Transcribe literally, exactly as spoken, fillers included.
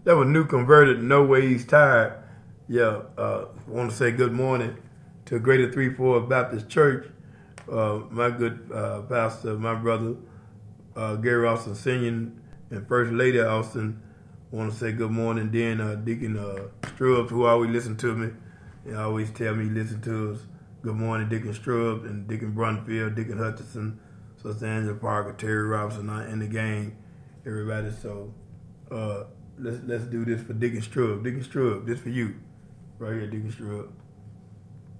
that was new converted. No way he's tired. Yeah, uh, I want to say good morning to Greater Three Four Baptist Church. Uh, my good uh, pastor, my brother uh, Gary Austin Senior and First Lady Austin. I want to say good morning. Then uh, Deacon uh, Strubs, who always listen to me, and always tell me listen to us. Good morning, Deacon Strubs and Deacon Brunfield, Deacon Hutchinson, Sister Angela Parker, Terry Robinson, and the gang, everybody. So uh, let's let's do this for Deacon Strubs. Deacon Strubs, this for you, right here, Deacon Strubs.